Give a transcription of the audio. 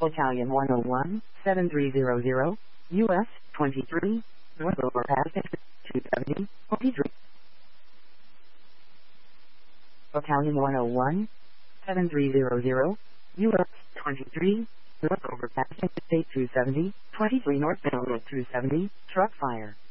Battalion 101, 7300, U.S. 23, North Overpass 270, 23. Battalion 101, 7300, U.S. 23, North Overpass State 270, 23 northbound at 270, truck fire.